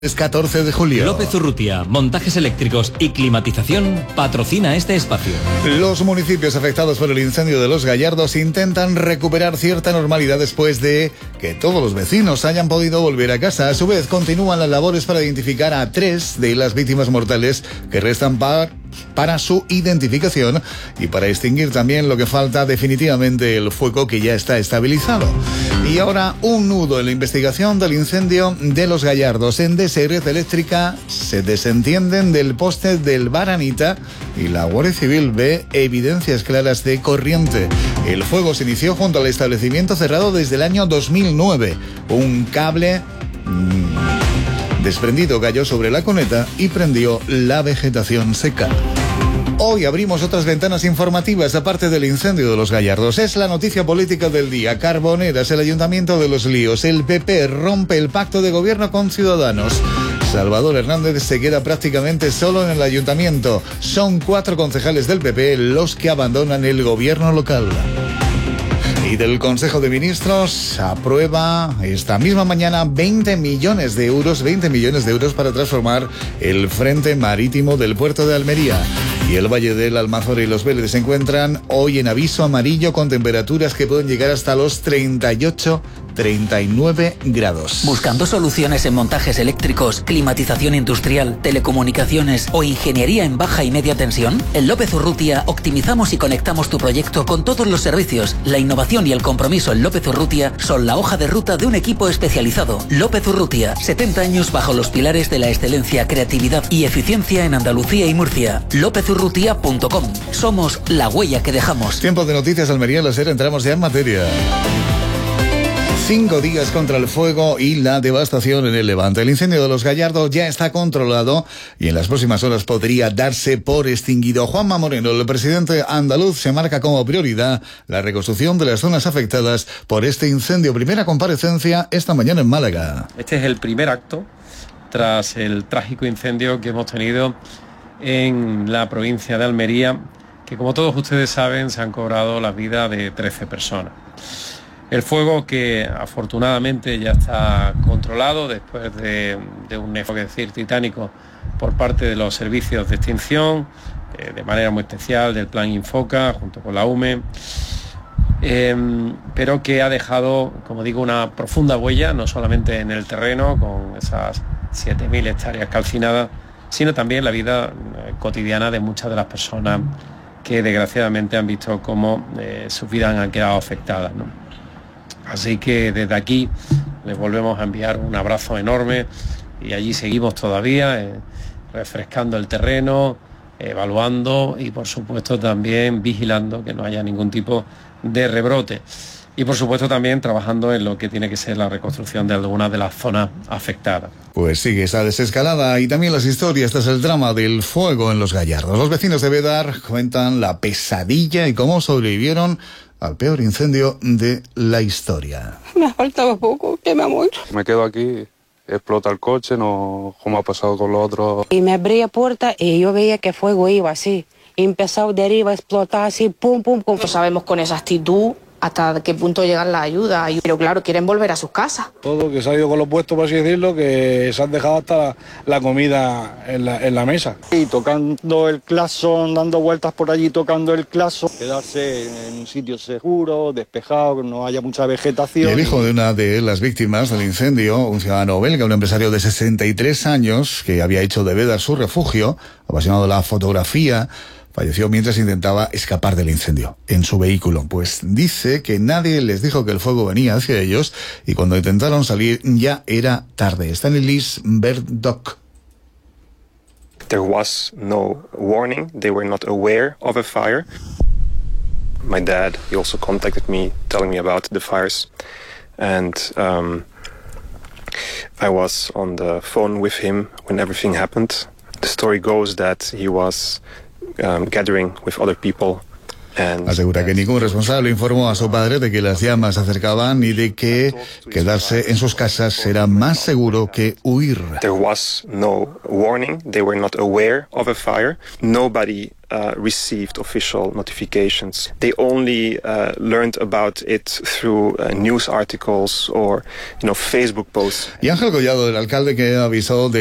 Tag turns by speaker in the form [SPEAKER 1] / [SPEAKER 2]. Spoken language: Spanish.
[SPEAKER 1] Es 14 de julio.
[SPEAKER 2] López Urrutia, montajes eléctricos y climatización, patrocina este espacio.
[SPEAKER 1] Los municipios afectados por el incendio de Los Gallardos intentan recuperar cierta normalidad después de que todos los vecinos hayan podido volver a casa. A su vez, continúan las labores para identificar a 3 de las víctimas mortales que restan para su identificación y para extinguir también lo que falta definitivamente el fuego, que ya está estabilizado. Y ahora un nudo en la investigación del incendio de Los Gallardos. Endesa y Red Eléctrica se desentienden del poste del Baranita y la Guardia Civil ve evidencias claras de corriente. El fuego se inició junto al establecimiento cerrado desde el año 2009. Un cable desprendido cayó sobre la cuneta y prendió la vegetación seca. Hoy abrimos otras ventanas informativas aparte del incendio de Los Gallardos. Es la noticia política del día. Carboneras, el Ayuntamiento de Los Líos. El PP rompe el pacto de gobierno con Ciudadanos. Salvador Hernández se queda prácticamente solo en el ayuntamiento. Son 4 concejales del PP los que abandonan el gobierno local. Y del Consejo de Ministros aprueba esta misma mañana 20 millones de euros para transformar el frente marítimo del puerto de Almería. Y el Valle del Almanzora y Los Vélez se encuentran hoy en aviso amarillo con temperaturas que pueden llegar hasta los 39 grados.
[SPEAKER 3] ¿Buscando soluciones en montajes eléctricos, climatización industrial, telecomunicaciones o ingeniería en baja y media tensión? En López Urrutia optimizamos y conectamos tu proyecto con todos los servicios. La innovación y el compromiso en López Urrutia son la hoja de ruta de un equipo especializado. López Urrutia, 70 años bajo los pilares de la excelencia, creatividad y eficiencia en Andalucía y Murcia. lopezurrutia.com. Somos la huella que dejamos.
[SPEAKER 1] Tiempo de noticias, Almería, la SER, entramos ya en materia. 5 días contra el fuego y la devastación en el Levante. El incendio de Los Gallardos ya está controlado y en las próximas horas podría darse por extinguido. Juanma Moreno, el presidente andaluz, se marca como prioridad la reconstrucción de las zonas afectadas por este incendio. Primera comparecencia esta mañana en Málaga.
[SPEAKER 4] Este es el primer acto tras el trágico incendio que hemos tenido en la provincia de Almería, que como todos ustedes saben se han cobrado la vida de 13 personas. El fuego, que afortunadamente ya está controlado después de un esfuerzo titánico por parte de los servicios de extinción, de manera muy especial del Plan Infoca junto con la UME, pero que ha dejado, como digo, una profunda huella, no solamente en el terreno con esas 7.000 hectáreas calcinadas, sino también la vida cotidiana de muchas de las personas que desgraciadamente han visto cómo sus vidas han quedado afectadas, ¿no? Así que desde aquí les volvemos a enviar un abrazo enorme y allí seguimos todavía refrescando el terreno, evaluando y por supuesto también vigilando que no haya ningún tipo de rebrote. Y por supuesto también trabajando en lo que tiene que ser la reconstrucción de algunas de las zonas afectadas.
[SPEAKER 1] Pues sigue esa desescalada y también las historias tras el drama del fuego en Los Gallardos. Los vecinos de Bédar cuentan la pesadilla y cómo sobrevivieron al peor incendio de la historia.
[SPEAKER 5] Me faltaba poco, que me muero.
[SPEAKER 6] Me quedo aquí, explota el coche, no como ha pasado con los otros.
[SPEAKER 5] Y me abrí la puerta y yo veía que el fuego iba así. Y empezó de arriba a explotar así, pum, pum, pum.
[SPEAKER 7] No sabemos con exactitud hasta qué punto llegan las ayudas, pero claro, quieren volver a sus casas.
[SPEAKER 8] Todo, que se ha ido con los puestos, por así decirlo, que se han dejado hasta la comida en la mesa.
[SPEAKER 9] Y tocando el claxon, dando vueltas por allí, tocando el claxon. Quedarse en un sitio seguro, despejado, que no haya mucha vegetación.
[SPEAKER 1] Y el hijo de una de las víctimas del incendio, un ciudadano belga, un empresario de 63 años, que había hecho de Bédar su refugio, apasionado de la fotografía, falleció mientras intentaba escapar del incendio en su vehículo. Pues dice que nadie les dijo que el fuego venía hacia ellos y cuando intentaron salir ya era tarde. Stanislas Verdok.
[SPEAKER 10] There was no warning. They were not aware of a fire. My dad, he also contacted me telling me about the fires. And I was on the phone with him when everything happened. The story goes that he was gathering with other people
[SPEAKER 1] Asegura que ningún responsable informó a su padre de que las llamas se acercaban y de que quedarse en sus casas será más seguro que huir.
[SPEAKER 10] There was no warning. They were not aware of a fire. Nobody received official notifications. They only learned about it through news articles or, Facebook posts.
[SPEAKER 1] Y Ángel Collado, el alcalde que avisó de